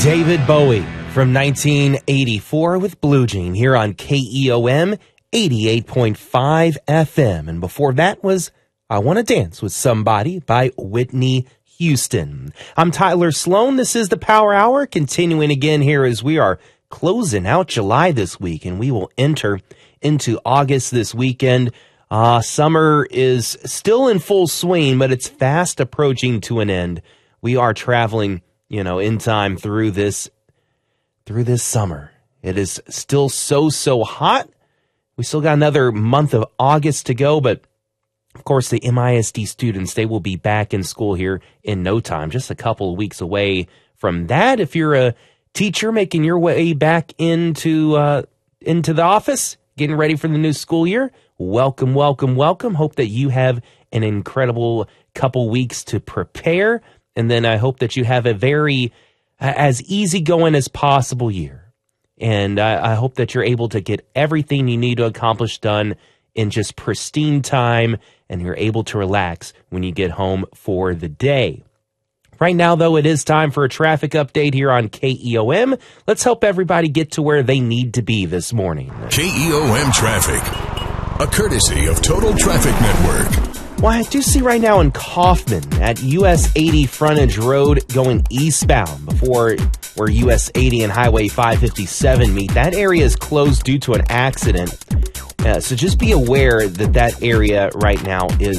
David Bowie from 1984 with Blue Jean here on KEOM 88.5 FM. And before that was I Want to Dance with Somebody by Whitney Houston. I'm Tyler Sloan. This is the Power Hour, continuing again here as we are closing out July this week, and we will enter into August this weekend. Summer is still in full swing, but it's fast approaching to an end. We are traveling, in time through this summer. It is still so hot. We still got another month of August to go, but of course the MISD students, they will be back in school here in no time, just a couple of weeks away from that. If you're a teacher making your way back into the office, getting ready for the new school year, welcome. Hope that you have an incredible couple weeks to prepare. And then I hope that you have a very as easygoing as possible year. And I hope that you're able to get everything you need to accomplish done in just pristine time, and you're able to relax when you get home for the day. Right now, though, it is time for a traffic update here on KEOM. Let's help everybody get to where they need to be this morning. KEOM Traffic, a courtesy of Total Traffic Network. Well, I do see right now in Kaufman at US 80 Frontage Road going eastbound before where US 80 and Highway 557 meet. That area is closed due to an accident. So just be aware that area right now is